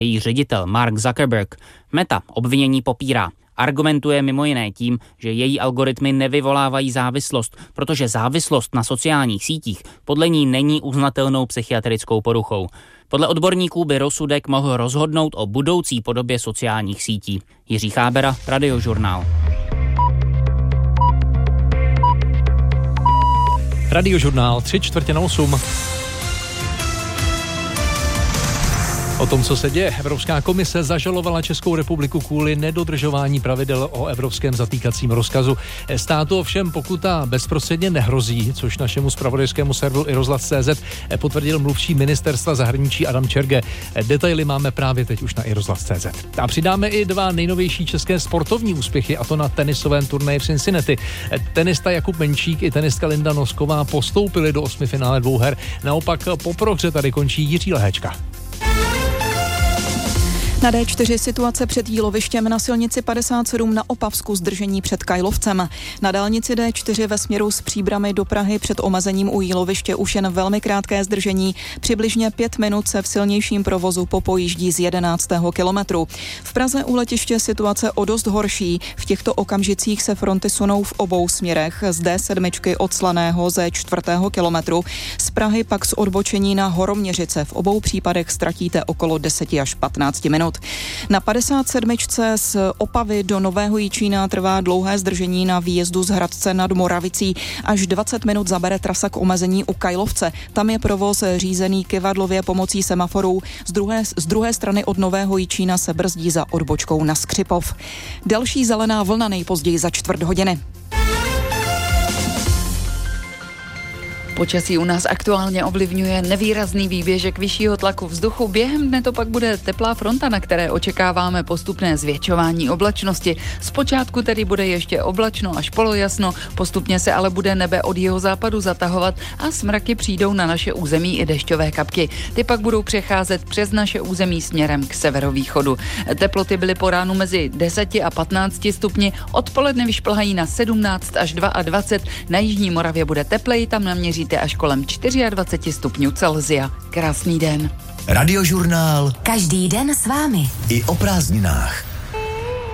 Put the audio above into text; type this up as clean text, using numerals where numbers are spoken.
její ředitel Mark Zuckerberg. Meta obvinění popírá. Argumentuje mimo jiné tím, že její algoritmy nevyvolávají závislost, protože závislost na sociálních sítích podle ní není uznatelnou psychiatrickou poruchou. Podle odborníků by rozsudek mohl rozhodnout o budoucí podobě sociálních sítí. Jiří Chábera, Radiožurnál. Radiožurnál 7:45. O tom, co se děje, Evropská komise zažalovala Českou republiku kvůli nedodržování pravidel o evropském zatýkacím rozkazu. Státu ovšem pokuta bezprostředně nehrozí, což našemu zpravodajskému serveru iRozhlas.cz potvrdil mluvčí ministerstva zahraničí Adam Čerge. Detaily máme právě teď už na iRozhlas.cz. A přidáme i dva nejnovější české sportovní úspěchy, a to na tenisovém turnaji v Cincinnati. Tenista Jakub Menčík i tenistka Linda Nosková postoupili do 8. finále dvouher. Naopak po prohře tady končí Jiří Lehečka. Na D4 situace před Jílovištěm, na silnici 57 na Opavsku zdržení před Kajlovcem. Na dálnici D4 ve směru z Příbrami do Prahy před omezením u Jíloviště už jen velmi krátké zdržení. Přibližně 5 minut se v silnějším provozu popojíždí z 11. kilometru. V Praze u letiště situace o dost horší. V těchto okamžicích se fronty sunou v obou směrech. Z D7 od Slaného ze 4. kilometru. Z Prahy pak z odbočení na Horoměřice. V obou případech ztratíte okolo 10 až 15 minut. Na 57. z Opavy do Nového Jičína trvá dlouhé zdržení na výjezdu z Hradce nad Moravicí. Až 20 minut zabere trasa k omezení u Kajlovce. Tam je provoz řízený kyvadlově pomocí semaforů. Z druhé strany od Nového Jičína se brzdí za odbočkou na Skřipov. Další zelená vlna nejpozději za 1/4 hodiny. Počasí u nás aktuálně ovlivňuje nevýrazný výběžek vyššího tlaku vzduchu. Během dne to pak bude teplá fronta, na které očekáváme postupné zvětšování oblačnosti. Zpočátku tedy bude ještě oblačno až polojasno, postupně se ale bude nebe od jihozápadu zatahovat a smraky přijdou na naše území i dešťové kapky. Ty pak budou přecházet přes naše území směrem k severovýchodu. Teploty byly po ránu mezi 10 a 15 stupni, odpoledne vyšplhají na 17 až 22, na jižní Moravě bude tepleji, tam naměříte až kolem 24 stupňů Celsia. Krásný den. Radiožurnál. Každý den s vámi. I o prázdninách.